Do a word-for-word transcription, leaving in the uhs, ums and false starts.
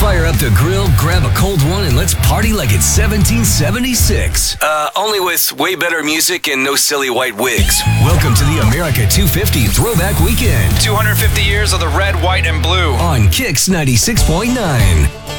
Fire up the grill, grab a cold one, and let's party like it's seventeen seventy-six. Uh, only with way better music and no silly white wigs. Welcome to the America two fifty Throwback Weekend. two hundred fifty years of the red, white, and blue. On Kicks ninety-six point nine.